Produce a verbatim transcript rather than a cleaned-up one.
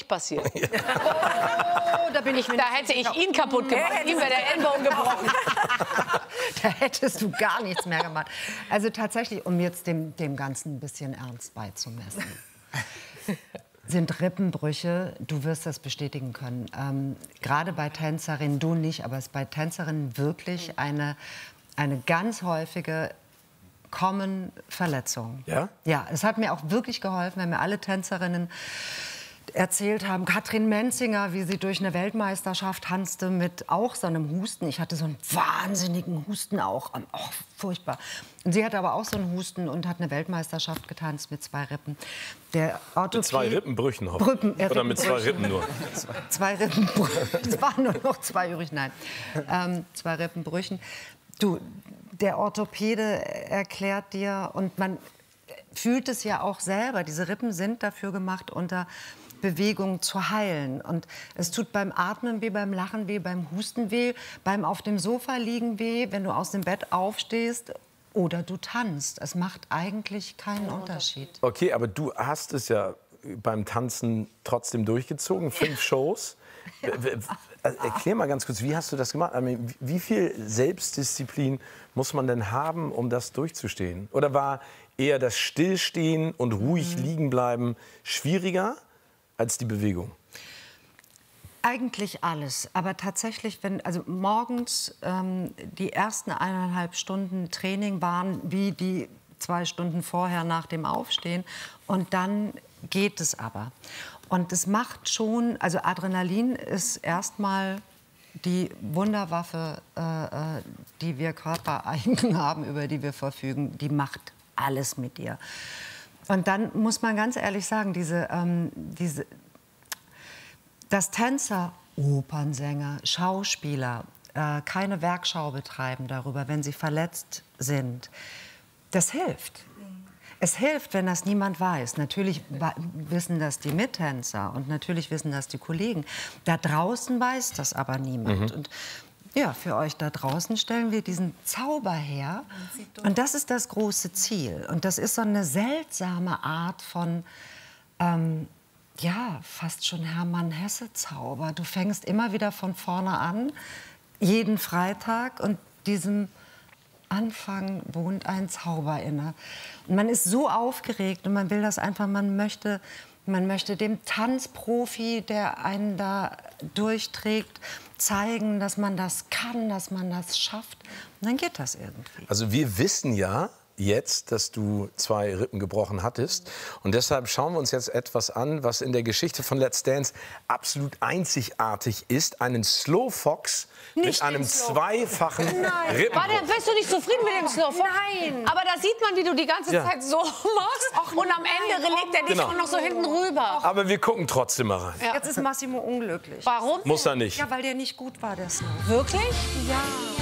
nicht passiert. Ja. Oh, da bin ich mir Da hätte ich ihn kaputt gemacht. Ihm wäre der Ellenbogen gebrochen. Da hättest du gar nichts mehr gemacht. Also tatsächlich, um jetzt dem, dem Ganzen ein bisschen ernst beizumessen, sind Rippenbrüche, du wirst das bestätigen können, ähm, gerade bei Tänzerinnen, du nicht, aber es ist bei Tänzerinnen wirklich eine, eine ganz häufige Common Verletzung. Ja? Ja, es hat mir auch wirklich geholfen, wenn mir alle Tänzerinnen erzählt haben, Katrin Menzinger, wie sie durch eine Weltmeisterschaft tanzte mit auch so einem Husten. Ich hatte so einen wahnsinnigen Husten auch. Oh, furchtbar. Und sie hatte aber auch so einen Husten und hat eine Weltmeisterschaft getanzt mit zwei Rippen. Der mit zwei Rippenbrüchen, hoffe ich. Oder mit zwei Rippen nur? Zwei Rippenbrüchen. Es waren nur noch zwei übrig. Nein, ähm, zwei Rippenbrüchen. Du, der Orthopäde erklärt dir, und man fühlt es ja auch selber, diese Rippen sind dafür gemacht, unter Bewegung zu heilen. Und es tut beim Atmen weh, beim Lachen weh, beim Husten weh, beim auf dem Sofa liegen weh, wenn du aus dem Bett aufstehst oder du tanzt. Es macht eigentlich keinen Unterschied. Okay, aber du hast es ja beim Tanzen trotzdem durchgezogen, fünf Shows. Ja. Erklär mal ganz kurz, wie hast du das gemacht? Wie viel Selbstdisziplin muss man denn haben, um das durchzustehen? Oder war eher das Stillstehen und ruhig mhm. liegen bleiben schwieriger als die Bewegung? Eigentlich alles. Aber tatsächlich, wenn also morgens ähm, die ersten eineinhalb Stunden Training waren wie die zwei Stunden vorher nach dem Aufstehen. Und dann geht es aber. Und es macht schon, also Adrenalin ist erstmal die Wunderwaffe, äh, die wir körpereigen haben, über die wir verfügen. Die macht alles mit dir. Und dann muss man ganz ehrlich sagen, diese, ähm, diese, dass Tänzer, Opernsänger, Schauspieler äh, keine Werkschau betreiben darüber, wenn sie verletzt sind, das hilft. Es hilft, wenn das niemand weiß. Natürlich wissen das die Mittänzer und natürlich wissen das die Kollegen. Da draußen weiß das aber niemand. Mhm. Und ja, für euch da draußen stellen wir diesen Zauber her. Und das ist das große Ziel. Und das ist so eine seltsame Art von, ähm, ja, fast schon Hermann-Hesse-Zauber. Du fängst immer wieder von vorne an, jeden Freitag, und diesem Anfang wohnt ein Zauber inne. Und man ist so aufgeregt und man will das einfach, man möchte, man möchte dem Tanzprofi, der einen da durchträgt, zeigen, dass man das kann, dass man das schafft. Und dann geht das irgendwie. Also wir wissen ja jetzt, dass du zwei Rippen gebrochen hattest. Und deshalb schauen wir uns jetzt etwas an, was in der Geschichte von Let's Dance absolut einzigartig ist. Einen Slow Fox mit einem zweifachen Rippenbruch. War der, bist du nicht zufrieden mit dem Slow Fox? Nein. Aber da sieht man, wie du die ganze Ja. Zeit so machst. Och, und am Ende nein. legt er dich Genau. auch noch so hinten rüber. Aber wir gucken trotzdem mal rein. Ja. Jetzt ist Massimo unglücklich. Warum? Muss er nicht. Ja, weil der nicht gut war, der Snow. Wirklich? Ja.